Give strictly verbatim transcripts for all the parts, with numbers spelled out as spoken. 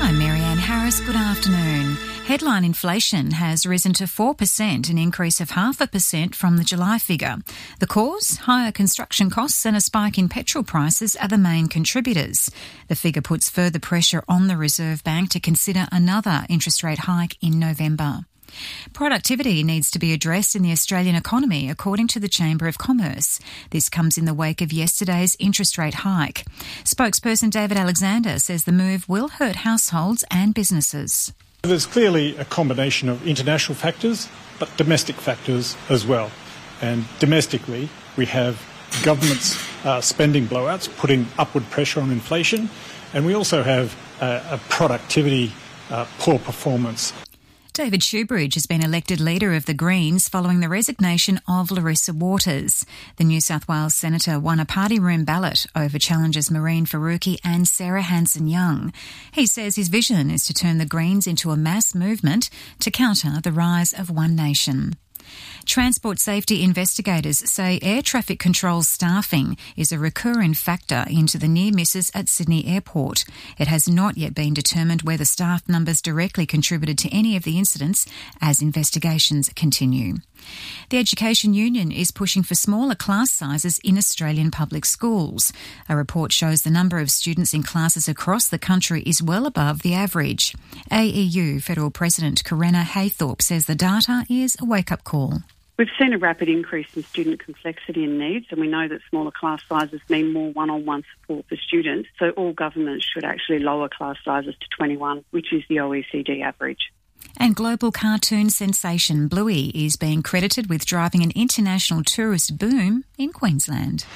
I'm Marianne Harris. Good afternoon. Headline inflation has risen to four percent, an increase of half a percent from the July figure. The cause? Higher construction costs and a spike in petrol prices are the main contributors. The figure puts further pressure on the Reserve Bank to consider another interest rate hike in November. Productivity needs to be addressed in the Australian economy, according to the Chamber of Commerce. This comes in the wake of yesterday's interest rate hike. Spokesperson David Alexander says the move will hurt households and businesses. There's clearly a combination of international factors, but domestic factors as well. And domestically, we have government's uh, spending blowouts putting upward pressure on inflation, and we also have uh, a productivity uh, poor performance. David Shoebridge has been elected leader of the Greens following the resignation of Larissa Waters. The New South Wales senator won a party room ballot over challengers Maureen Faruqi and Sarah Hanson-Young. He says his vision is to turn the Greens into a mass movement to counter the rise of One Nation. Transport safety investigators say air traffic control staffing is a recurring factor into the near misses at Sydney Airport. It has not yet been determined whether staff numbers directly contributed to any of the incidents as investigations continue. The Education Union is pushing for smaller class sizes in Australian public schools. A report shows the number of students in classes across the country is well above the average. A E U Federal President Corinna Haythorpe says the data is a wake-up call. We've seen a rapid increase in student complexity and needs, and we know that smaller class sizes mean more one-on-one support for students, so all governments should actually lower class sizes to twenty-one, which is the O E C D average. And global cartoon sensation Bluey is being credited with driving an international tourist boom in Queensland.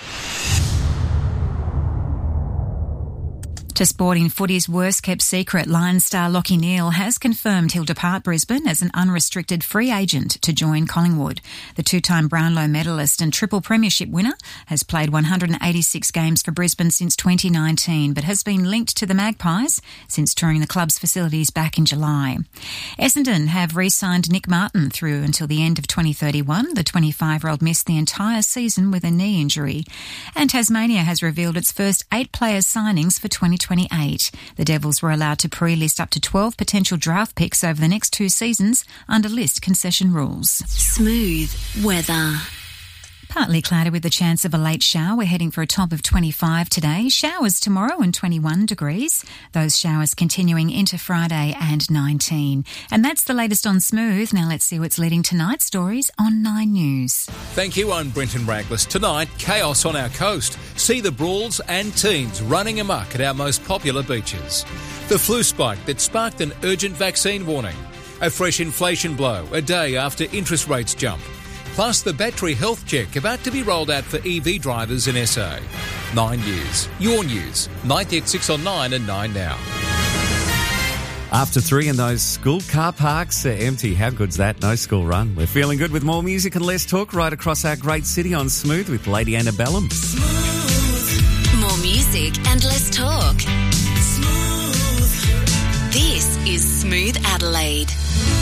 To sporting footy's worst-kept secret, Lions star Lachie Neale has confirmed he'll depart Brisbane as an unrestricted free agent to join Collingwood. The two-time Brownlow medalist and triple premiership winner has played one hundred eighty-six games for Brisbane since twenty nineteen, but has been linked to the Magpies since touring the club's facilities back in July. Essendon have re-signed Nick Martin through until the end of twenty thirty-one. The twenty-five-year-old missed the entire season with a knee injury. And Tasmania has revealed its first eight-player signings for twenty twenty-eight. The Devils were allowed to pre-list up to twelve potential draft picks over the next two seasons under list concession rules. Smooth weather. Partly cloudy with the chance of a late shower. We're heading for a top of twenty-five today. Showers tomorrow and twenty-one degrees. Those showers continuing into Friday and nineteen. And that's the latest on Smooth. Now let's see what's leading tonight's stories on Nine News. Thank you, I'm Brenton Raglis. Tonight, chaos on our coast. See the brawls and teens running amok at our most popular beaches. The flu spike that sparked an urgent vaccine warning. A fresh inflation blow a day after interest rates jump. Plus the battery health check about to be rolled out for E V drivers in S A. Nine News. Your news. ninety at six on nine and nine now. After three and those school car parks are empty. How good's that? No school run. We're feeling good with more music and less talk right across our great city on Smooth with Lady Antebellum. Smooth. More music and less talk. Smooth. This is Smooth Adelaide.